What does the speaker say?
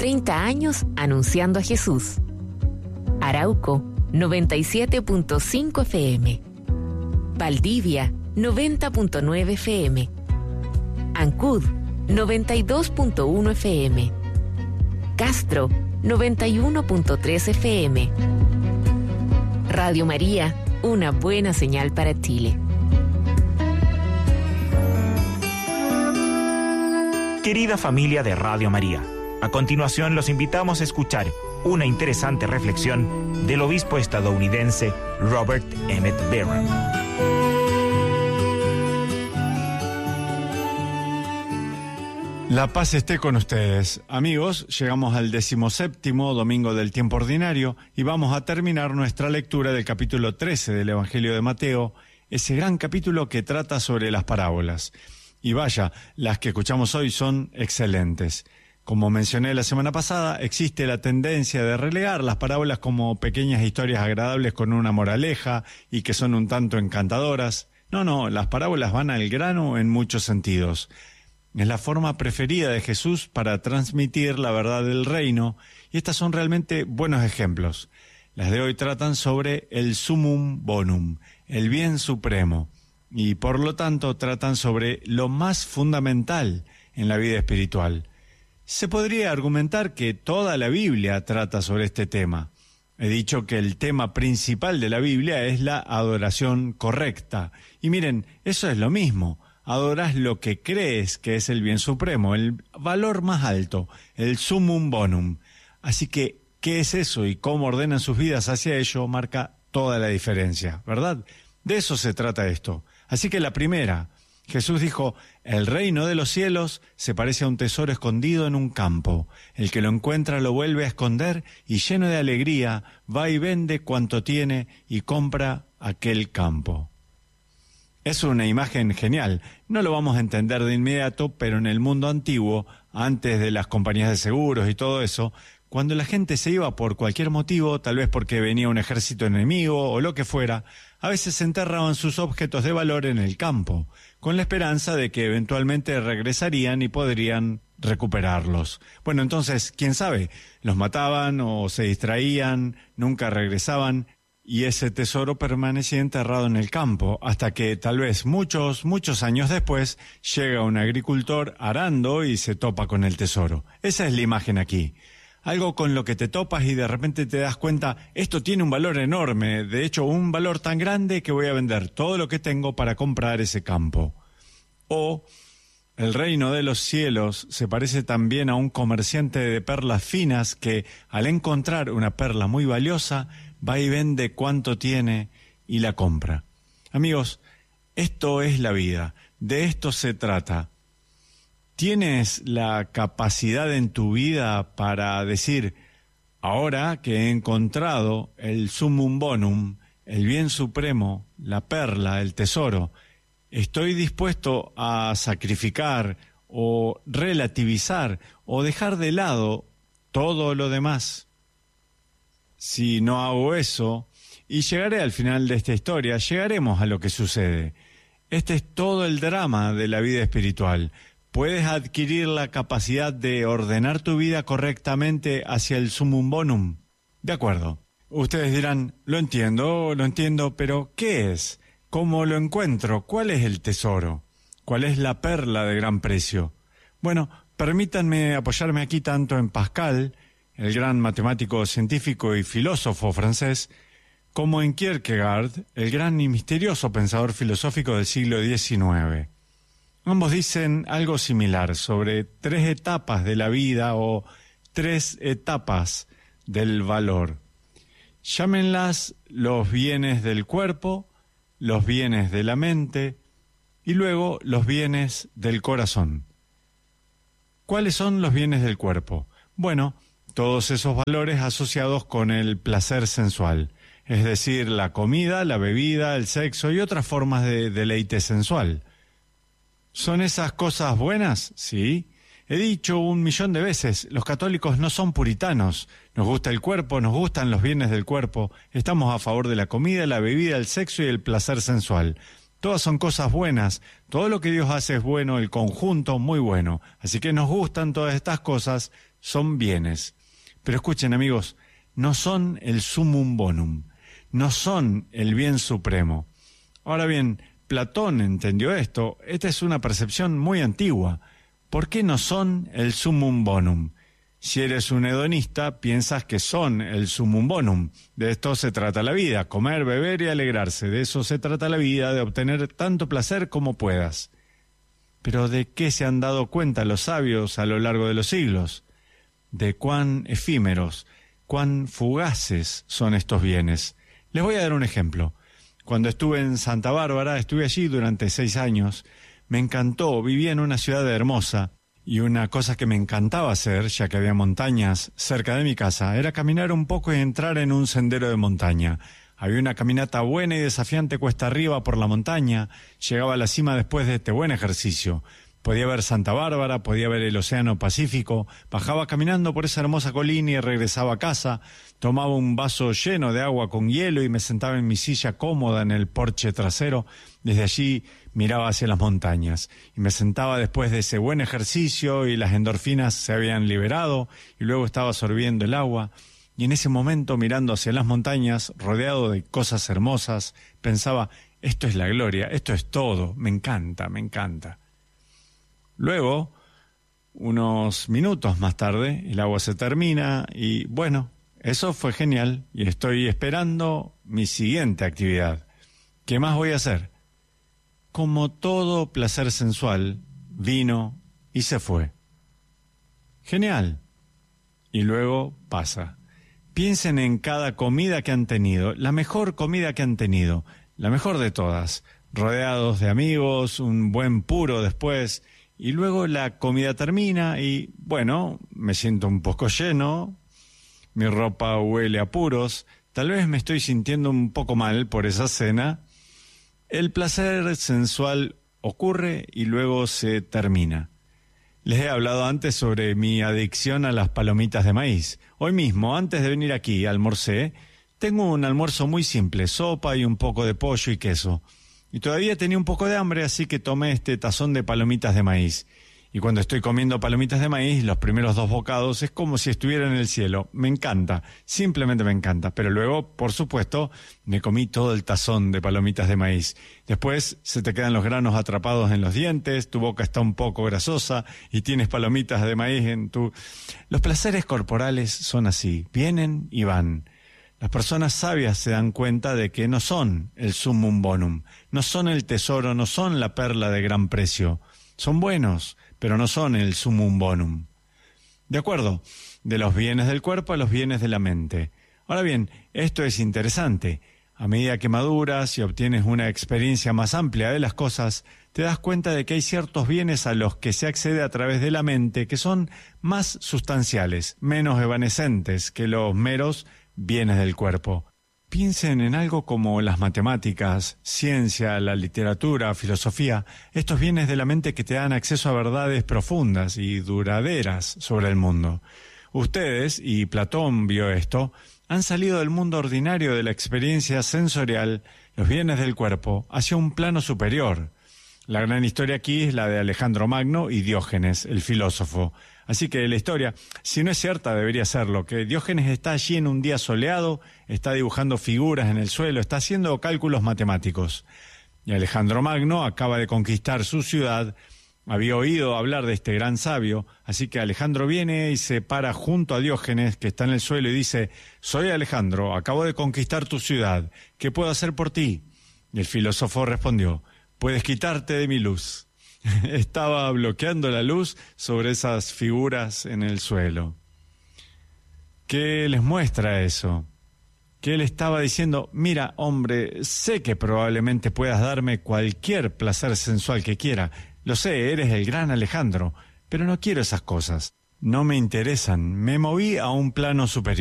30 años anunciando a Jesús. Arauco, 97.5 FM. Valdivia, 90.9 FM. Ancud, 92.1 FM. Castro, 91.3 FM. Radio María, una buena señal para Chile. Querida familia de Radio María, a continuación los invitamos a escuchar una interesante reflexión del obispo estadounidense Robert Emmett Barron. La paz esté con ustedes. Amigos, llegamos al 17º domingo del tiempo ordinario y vamos a terminar nuestra lectura del capítulo 13 del Evangelio de Mateo, ese gran capítulo que trata sobre las parábolas. Y vaya, las que escuchamos hoy son excelentes. Como mencioné la semana pasada, existe la tendencia de relegar las parábolas como pequeñas historias agradables con una moraleja y que son un tanto encantadoras. No, las parábolas van al grano en muchos sentidos. Es la forma preferida de Jesús para transmitir la verdad del reino, y estas son realmente buenos ejemplos. Las de hoy tratan sobre el summum bonum, el bien supremo, y por lo tanto tratan sobre lo más fundamental en la vida espiritual. Se podría argumentar que toda la Biblia trata sobre este tema. He dicho que el tema principal de la Biblia es la adoración correcta. Y miren, eso es lo mismo. Adoras lo que crees que es el bien supremo, el valor más alto, el summum bonum. Así que, ¿qué es eso y cómo ordenan sus vidas hacia ello? Marca toda la diferencia, ¿verdad? De eso se trata esto. Así que la primera, Jesús dijo, el reino de los cielos se parece a un tesoro escondido en un campo. El que lo encuentra lo vuelve a esconder y lleno de alegría va y vende cuanto tiene y compra aquel campo. Es una imagen genial. No lo vamos a entender de inmediato, pero en el mundo antiguo, antes de las compañías de seguros y todo eso, cuando la gente se iba por cualquier motivo, tal vez porque venía un ejército enemigo o lo que fuera, a veces enterraban sus objetos de valor en el campo, con la esperanza de que eventualmente regresarían y podrían recuperarlos. Bueno, entonces, quién sabe, los mataban o se distraían, nunca regresaban, y ese tesoro permanecía enterrado en el campo, hasta que tal vez muchos años después llega un agricultor arando y se topa con el tesoro. Esa es la imagen aquí. Algo con lo que te topas y de repente te das cuenta, esto tiene un valor enorme, de hecho un valor tan grande que voy a vender todo lo que tengo para comprar ese campo. O el reino de los cielos se parece también a un comerciante de perlas finas que, al encontrar una perla muy valiosa, va y vende cuánto tiene y la compra. Amigos, esto es la vida, de esto se trata. ¿Tienes la capacidad en tu vida para decir, ahora que he encontrado el summum bonum, el bien supremo, la perla, el tesoro, estoy dispuesto a sacrificar o relativizar o dejar de lado todo lo demás? Si no hago eso, y llegaré al final de esta historia, llegaremos a lo que sucede. Este es todo el drama de la vida espiritual. ¿Puedes adquirir la capacidad de ordenar tu vida correctamente hacia el summum bonum? De acuerdo. Ustedes dirán, lo entiendo, pero ¿qué es? ¿Cómo lo encuentro? ¿Cuál es el tesoro? ¿Cuál es la perla de gran precio? Bueno, permítanme apoyarme aquí tanto en Pascal, el gran matemático, científico y filósofo francés, como en Kierkegaard, el gran y misterioso pensador filosófico del siglo XIX. Ambos dicen algo similar sobre 3 etapas de la vida o 3 etapas del valor. Llámenlas los bienes del cuerpo, los bienes de la mente y luego los bienes del corazón. ¿Cuáles son los bienes del cuerpo? Bueno, todos esos valores asociados con el placer sensual, es decir, la comida, la bebida, el sexo y otras formas de deleite sensual. ¿Son esas cosas buenas? Sí. He dicho 1.000.000 de veces, los católicos no son puritanos. Nos gusta el cuerpo, nos gustan los bienes del cuerpo. Estamos a favor de la comida, la bebida, el sexo y el placer sensual. Todas son cosas buenas. Todo lo que Dios hace es bueno, el conjunto muy bueno. Así que nos gustan todas estas cosas, son bienes. Pero escuchen, amigos, no son el sumum bonum, no son el bien supremo. Ahora bien, Platón entendió esto. Esta es una percepción muy antigua. ¿Por qué no son el sumum bonum? Si eres un hedonista, piensas que son el sumum bonum. De esto se trata la vida, comer, beber y alegrarse. De eso se trata la vida, de obtener tanto placer como puedas. Pero ¿de qué se han dado cuenta los sabios a lo largo de los siglos? De cuán efímeros, cuán fugaces son estos bienes. Les voy a dar un ejemplo. Cuando estuve en Santa Bárbara, estuve allí durante 6 años, me encantó, vivía en una ciudad hermosa, y una cosa que me encantaba hacer, ya que había montañas cerca de mi casa, era caminar un poco y entrar en un sendero de montaña. Había una caminata buena y desafiante cuesta arriba por la montaña, llegaba a la cima después de este buen ejercicio. Podía ver Santa Bárbara, podía ver el Océano Pacífico, bajaba caminando por esa hermosa colina y regresaba a casa, tomaba un vaso lleno de agua con hielo y me sentaba en mi silla cómoda en el porche trasero. Desde allí miraba hacia las montañas y me sentaba después de ese buen ejercicio y las endorfinas se habían liberado y luego estaba sorbiendo el agua. Y en ese momento, mirando hacia las montañas, rodeado de cosas hermosas, pensaba, esto es la gloria, esto es todo, me encanta, me encanta. Luego, unos minutos más tarde, el agua se termina y bueno, eso fue genial y estoy esperando mi siguiente actividad. ¿Qué más voy a hacer? Como todo placer sensual, vino y se fue. Genial. Y luego pasa. Piensen en cada comida que han tenido, la mejor comida que han tenido, la mejor de todas, rodeados de amigos, un buen puro después. Y luego la comida termina y, bueno, me siento un poco lleno, mi ropa huele a puros, tal vez me estoy sintiendo un poco mal por esa cena. El placer sensual ocurre y luego se termina. Les he hablado antes sobre mi adicción a las palomitas de maíz. Hoy mismo, antes de venir aquí, almorcé. Tengo un almuerzo muy simple, sopa y un poco de pollo y queso. Y todavía tenía un poco de hambre, así que tomé este tazón de palomitas de maíz. Y cuando estoy comiendo palomitas de maíz, los primeros 2 bocados es como si estuviera en el cielo. Me encanta, simplemente me encanta. Pero luego, por supuesto, me comí todo el tazón de palomitas de maíz. Después se te quedan los granos atrapados en los dientes, tu boca está un poco grasosa y tienes palomitas de maíz en tu... Los placeres corporales son así, vienen y van. Las personas sabias se dan cuenta de que no son el sumum bonum, no son el tesoro, no son la perla de gran precio. Son buenos, pero no son el sumum bonum. De acuerdo, de los bienes del cuerpo a los bienes de la mente. Ahora bien, esto es interesante. A medida que maduras y obtienes una experiencia más amplia de las cosas, te das cuenta de que hay ciertos bienes a los que se accede a través de la mente que son más sustanciales, menos evanescentes que los meros bienes del cuerpo. Piensen en algo como las matemáticas, ciencia, la literatura, filosofía, estos bienes de la mente que te dan acceso a verdades profundas y duraderas sobre el mundo. Ustedes, y Platón vio esto, han salido del mundo ordinario de la experiencia sensorial, los bienes del cuerpo, hacia un plano superior. La gran historia aquí es la de Alejandro Magno y Diógenes, el filósofo. Así que la historia, si no es cierta, debería serlo, que Diógenes está allí en un día soleado, está dibujando figuras en el suelo, está haciendo cálculos matemáticos. Y Alejandro Magno acaba de conquistar su ciudad, había oído hablar de este gran sabio, así que Alejandro viene y se para junto a Diógenes, que está en el suelo, y dice: «Soy Alejandro, acabo de conquistar tu ciudad, ¿qué puedo hacer por ti?». Y el filósofo respondió: «Puedes quitarte de mi luz». Estaba bloqueando la luz sobre esas figuras en el suelo. ¿Qué les muestra eso? Que él estaba diciendo: mira, hombre, sé que probablemente puedas darme cualquier placer sensual que quiera. Lo sé, eres el gran Alejandro, pero no quiero esas cosas. No me interesan. Me moví a un plano superior.